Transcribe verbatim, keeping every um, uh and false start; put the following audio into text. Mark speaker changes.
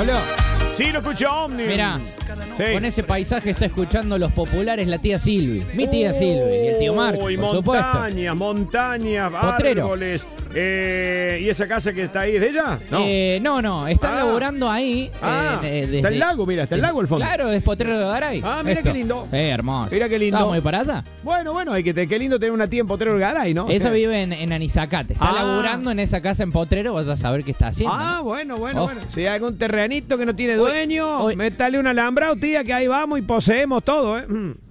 Speaker 1: escuchándolo.
Speaker 2: Sí, lo escucho Omni.
Speaker 1: Mirá,
Speaker 2: sí.
Speaker 1: Con ese paisaje está escuchando Los Populares la tía Silvi. Mi tía Silvi y el tío Marco,
Speaker 2: Uy,
Speaker 1: por supuesto.
Speaker 2: montañas, montañas,
Speaker 1: Potrero.
Speaker 2: árboles. Eh, ¿Y esa casa que está ahí es de ella?
Speaker 1: No, eh, no, no, están
Speaker 2: Ah.
Speaker 1: laburando ahí.
Speaker 2: Ah,
Speaker 1: eh, desde-
Speaker 2: está el lago, mira, está el lago al fondo.
Speaker 1: Claro, es Potrero de Garay.
Speaker 2: Ah, mira
Speaker 1: Esto.
Speaker 2: qué lindo.
Speaker 1: Eh, hermoso.
Speaker 2: Mira qué lindo.
Speaker 1: ¿Estamos muy para allá?
Speaker 2: Bueno, bueno, hay que te, qué lindo tener una tía en Potrero Garay, ¿no?
Speaker 1: Esa
Speaker 2: Eh.
Speaker 1: vive en, en Anizacate. Está
Speaker 2: Ah.
Speaker 1: laburando en esa casa en Potrero, vas a saber qué está haciendo.
Speaker 2: Ah,
Speaker 1: ¿no?
Speaker 2: bueno, bueno,
Speaker 1: Oh.
Speaker 2: bueno. Si hay algún terrenito que no tiene
Speaker 1: Hoy-
Speaker 2: dueño,
Speaker 1: hoy-
Speaker 2: métale un alambrado, tía, que ahí vamos y poseemos todo, ¿eh? Mm.